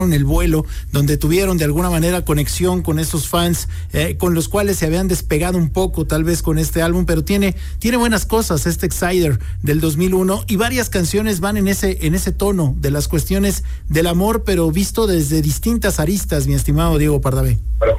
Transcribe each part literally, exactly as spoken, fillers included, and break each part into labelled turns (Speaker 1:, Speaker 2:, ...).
Speaker 1: el vuelo, donde tuvieron de alguna manera conexión con esos fans eh, con los cuales se habían despegado un poco tal vez con este álbum, pero tiene tiene buenas cosas este Exciter del dos mil uno, y varias canciones van en ese en ese tono de las cuestiones del amor, pero visto desde distintas aristas, mi estimado Diego Pardavé.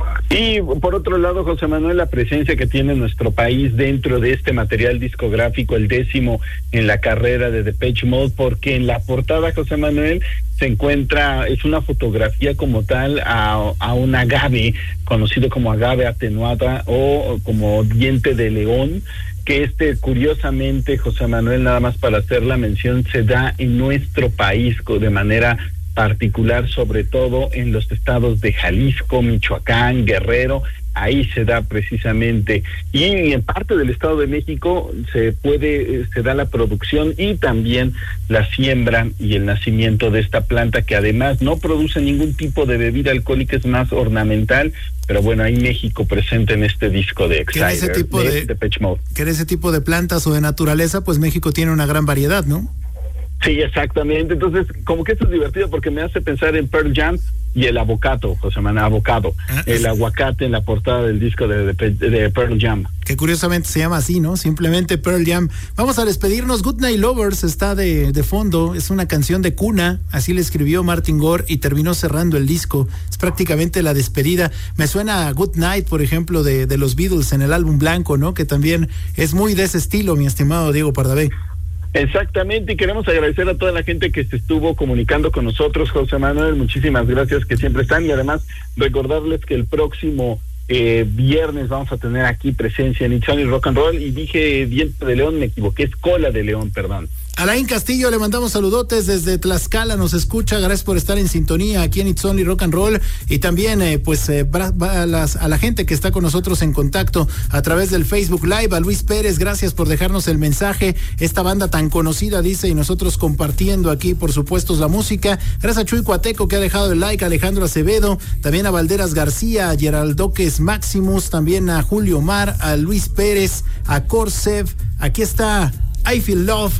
Speaker 2: Y por otro lado, José Manuel, la presencia que tiene nuestro país dentro de este material discográfico, el décimo en la carrera de Depeche Mode, porque en la portada, José Manuel, se encuentra, es una fotografía como tal a, a un agave, conocido como agave atenuada o como diente de león, que este, curiosamente, José Manuel, nada más para hacer la mención, se da en nuestro país de manera particular, sobre todo en los estados de Jalisco, Michoacán, Guerrero. Ahí se da precisamente, y en parte del Estado de México se puede, se da la producción y también la siembra y el nacimiento de esta planta, que además no produce ningún tipo de bebida alcohólica, es más ornamental, pero bueno, hay México presente en este disco de Exciter,
Speaker 1: ese tipo de,
Speaker 2: de Depeche Mode.
Speaker 1: Que en ese tipo de plantas o de naturaleza, pues México tiene una gran variedad, ¿no?
Speaker 2: Sí, exactamente. Entonces, como que esto es divertido porque me hace pensar en Pearl Jam y el avocado, José Manuel, avocado, ah, el aguacate en la portada del disco de, de, de Pearl Jam.
Speaker 1: Que curiosamente se llama así, ¿no? Simplemente Pearl Jam. Vamos a despedirnos. Good Night Lovers está de, de fondo, es una canción de cuna, así le escribió Martin Gore y terminó cerrando el disco. Es prácticamente la despedida. Me suena a Good Night, por ejemplo, de, de los Beatles en el álbum blanco, ¿no? Que también es muy de ese estilo, mi estimado Diego Pardavé.
Speaker 2: Exactamente, y queremos agradecer a toda la gente que se estuvo comunicando con nosotros, José Manuel, muchísimas gracias, que siempre están, y además recordarles que el próximo eh, viernes vamos a tener aquí presencia en It's Only Rock and Roll, y dije diente de león, me equivoqué, es cola de león, perdón.
Speaker 1: Alain Castillo, le mandamos saludotes desde Tlaxcala, nos escucha, gracias por estar en sintonía aquí en It's Only Rock and Roll, y también eh, pues eh, a, las, a la gente que está con nosotros en contacto a través del Facebook Live, a Luis Pérez, gracias por dejarnos el mensaje, esta banda tan conocida, dice, y nosotros compartiendo aquí, por supuesto, la música. Gracias a Chuy Cuateco, que ha dejado el like, a Alejandro Acevedo, también a Valderas García, a Geraldoques Maximus, también a Julio Mar, a Luis Pérez, a Corsev, aquí está I Feel Love,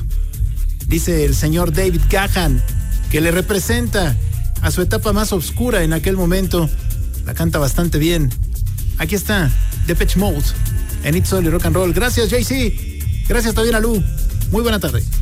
Speaker 1: dice el señor David Gahan, que le representa a su etapa más oscura en aquel momento. La canta bastante bien. Aquí está Depeche Mode en It's Only Rock and Roll. Gracias, J C. Gracias también a Lu. Muy buena tarde.